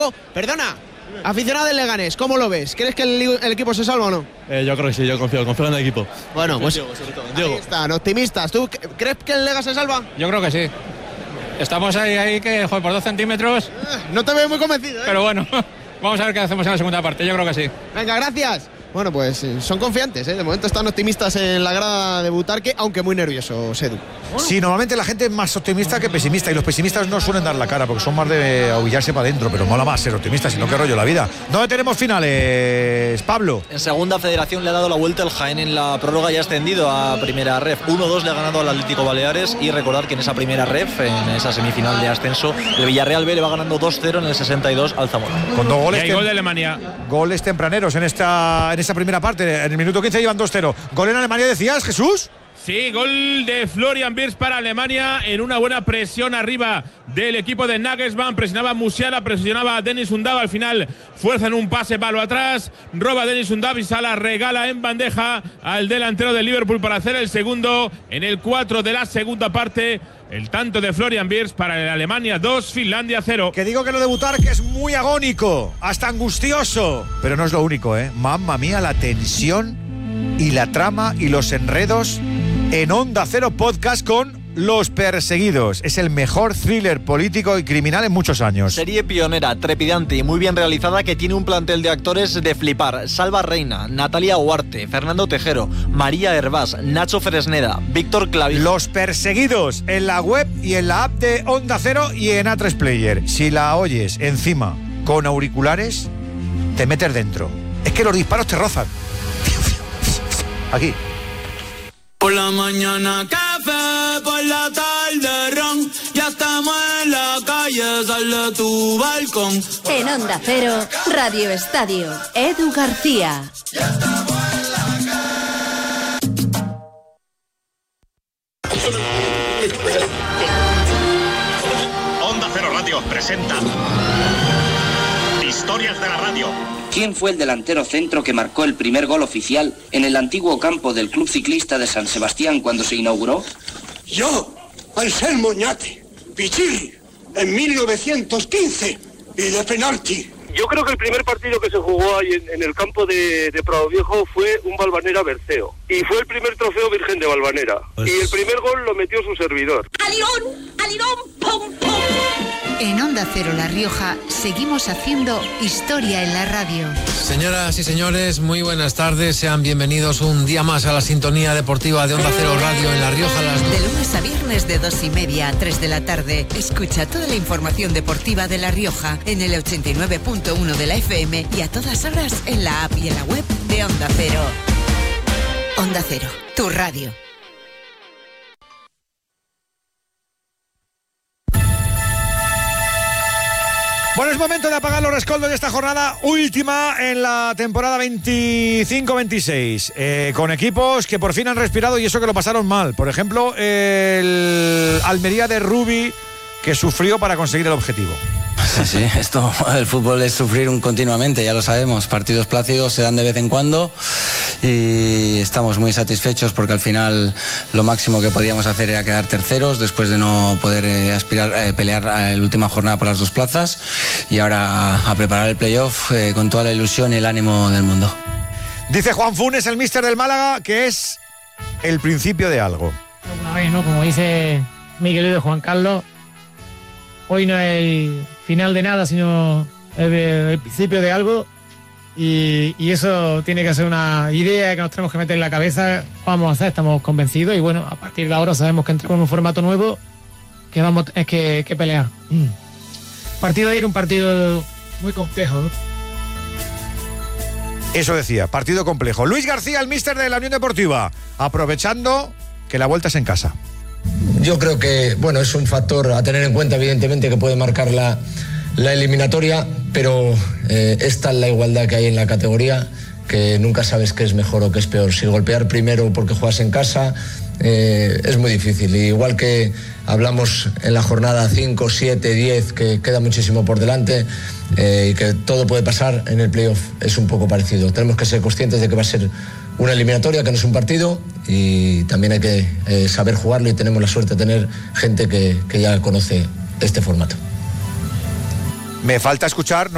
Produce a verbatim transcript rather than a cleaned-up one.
Perdona, aficionado del Leganés, ¿cómo lo ves? ¿Crees que el, el equipo se salva o no? Eh, yo creo que sí, yo confío, confío en el equipo. Bueno, pues Diego, sobre todo, ahí Diego. están, optimistas. ¿Tú crees que el Lega se salva? Yo creo que sí. Estamos ahí, ahí que, joder, por dos centímetros. Eh, no te veo muy convencido, ¿eh? Pero bueno, vamos a ver qué hacemos en la segunda parte. Yo creo que sí. Venga, gracias. Bueno, pues eh, son confiantes, ¿eh? De momento están optimistas en la grada de Butarque, aunque muy nerviosos, Edu. Sí, normalmente la gente es más optimista que pesimista y los pesimistas no suelen dar la cara porque son más de ahuillarse para adentro, pero mola más ser optimista, si no, qué rollo la vida. ¿Dónde tenemos finales, Pablo? En segunda federación le ha dado la vuelta el Jaén en la prórroga y ha ascendido a primera ref. uno dos le ha ganado al Atlético Baleares y recordar que en esa primera ref, en esa semifinal de ascenso, el Villarreal B le va ganando dos cero en el sesenta y dos al Zamora. Con dos goles. Y hay gol de Alemania. Goles tempraneros en esta, en esa primera parte. En el minuto quince llevan dos cero. Gol en Alemania, decías, Jesús. Sí, gol de Florian Wirtz para Alemania en una buena presión arriba del equipo de Nagelsmann. Presionaba Musiala, presionaba a Denis Undav. Al final fuerza en un pase, palo atrás. Roba Denis Undav y Sala regala en bandeja al delantero de Liverpool para hacer el segundo en el cuatro de la segunda parte. El tanto de Florian Wirtz para el Alemania dos, Finlandia cero. Que digo que lo de Butarque es muy agónico, hasta angustioso. Pero no es lo único, ¿eh? Mamma mía, la tensión y la trama y los enredos en Onda Cero Podcast con Los Perseguidos. Es el mejor thriller político y criminal en muchos años. Serie pionera, trepidante y muy bien realizada que tiene un plantel de actores de flipar. Salva Reina, Natalia Huarte, Fernando Tejero, María Hervás, Nacho Fresneda, Víctor Clavijo. Los Perseguidos en la web y en la app de Onda Cero y en A tres Player. Si la oyes encima con auriculares, te metes dentro. Es que los disparos te rozan. Aquí. Por la mañana café, por la tarde ron, ya estamos en la calle, sal de tu balcón. En Onda Cero, Radio Estadio, Edu García. Ya estamos en la calle. Onda Cero Radio presenta Historias de la Radio. ¿Quién fue el delantero centro que marcó el primer gol oficial en el antiguo campo del Club Ciclista de San Sebastián cuando se inauguró? Yo, Anselmo Oñate, Pichirri, en mil novecientos quince, y de penalti. Yo creo que el primer partido que se jugó ahí en, en el campo de, de Prado Viejo fue un Valvanera Berceo. Y fue el primer trofeo Virgen de Valvanera. Pues... Y el primer gol lo metió su servidor. ¡Alirón! ¡Alirón! ¡Pum, pum! En Onda Cero La Rioja seguimos haciendo historia en la radio. Señoras y señores, muy buenas tardes. Sean bienvenidos un día más a la sintonía deportiva de Onda Cero Radio en La Rioja. Las de lunes a viernes de dos y media a tres de la tarde. Escucha toda la información deportiva de La Rioja en el ochenta y nueve punto uno de la F M y a todas horas en la app y en la web de Onda Cero. Onda Cero, tu radio. Bueno, es momento de apagar los rescoldos de esta jornada última en la temporada veinticinco veintiséis, eh, con equipos que por fin han respirado y eso que lo pasaron mal. Por ejemplo, el Almería de Rubi, que sufrió para conseguir el objetivo. Sí, sí, esto, el fútbol es sufrir un continuamente, ya lo sabemos. Partidos plácidos se dan de vez en cuando y estamos muy satisfechos porque al final lo máximo que podíamos hacer era quedar terceros después de no poder eh, aspirar a eh, pelear a la última jornada por las dos plazas y ahora a, a preparar el playoff eh, con toda la ilusión y el ánimo del mundo. Dice Juan Funes, el míster del Málaga, que es el principio de algo. Una vez, ¿no? Como dice Miguel y de Juan Carlos, hoy no es el final de nada, sino el, el principio de algo y, y eso tiene que ser una idea que nos tenemos que meter en la cabeza. Vamos a hacer, estamos convencidos y bueno, a partir de ahora sabemos que entramos en un formato nuevo que vamos es que, que pelear. Mm. Partido de ir un partido muy complejo, ¿no? Eso decía, partido complejo. Luis García, el míster de la Unión Deportiva, aprovechando que la vuelta es en casa. Yo creo que, bueno, es un factor a tener en cuenta, evidentemente, que puede marcar la, la eliminatoria, pero eh, esta es la igualdad que hay en la categoría, que nunca sabes qué es mejor o qué es peor. Si golpear primero porque juegas en casa, eh, es muy difícil. Y igual que hablamos en la jornada cinco, siete, diez, que queda muchísimo por delante eh, y que todo puede pasar, en el playoff es un poco parecido. Tenemos que ser conscientes de que va a ser una eliminatoria, que no es un partido, y también hay que eh, saber jugarlo y tenemos la suerte de tener gente que, que ya conoce este formato. Me falta escuchar...